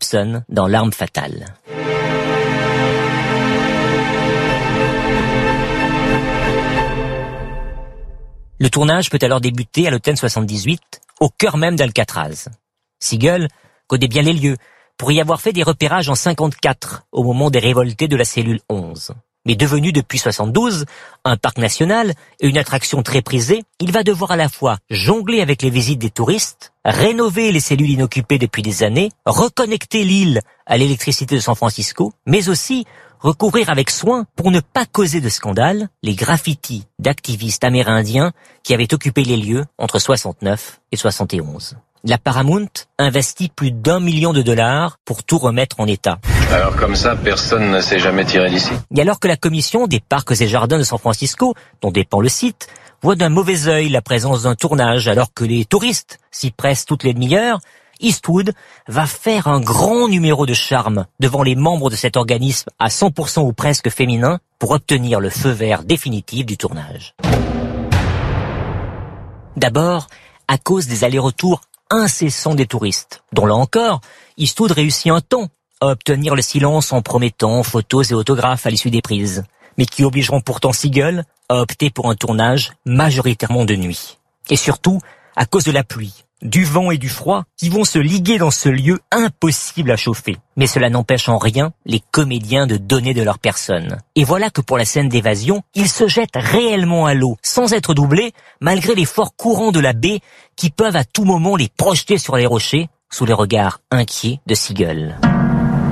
Gibson dans L'Arme fatale. Le tournage peut alors débuter à l'automne 78, au cœur même d'Alcatraz. Siegel connaît bien les lieux, pour y avoir fait des repérages en 54, au moment des révoltés de la cellule 11. Mais devenu depuis 72 un parc national et une attraction très prisée, il va devoir à la fois jongler avec les visites des touristes, rénover les cellules inoccupées depuis des années, reconnecter l'île à l'électricité de San Francisco, mais aussi recouvrir avec soin, pour ne pas causer de scandale, les graffitis d'activistes amérindiens qui avaient occupé les lieux entre 69 et 71. La Paramount investit plus d'1 million de dollars pour tout remettre en état. Alors comme ça, personne ne s'est jamais tiré d'ici. Et alors que la commission des parcs et jardins de San Francisco, dont dépend le site, voit d'un mauvais œil la présence d'un tournage alors que les touristes s'y pressent toutes les demi-heures, Eastwood va faire un grand numéro de charme devant les membres de cet organisme à 100% ou presque féminin pour obtenir le feu vert définitif du tournage. D'abord, à cause des allers-retours incessants des touristes, dont là encore, Eastwood réussit un temps à obtenir le silence en promettant photos et autographes à l'issue des prises, mais qui obligeront pourtant Siegel à opter pour un tournage majoritairement de nuit. Et surtout, à cause de la pluie, du vent et du froid qui vont se liguer dans ce lieu impossible à chauffer. Mais cela n'empêche en rien les comédiens de donner de leur personne. Et voilà que pour la scène d'évasion, ils se jettent réellement à l'eau, sans être doublés, malgré les forts courants de la baie qui peuvent à tout moment les projeter sur les rochers, sous les regards inquiets de Siegel.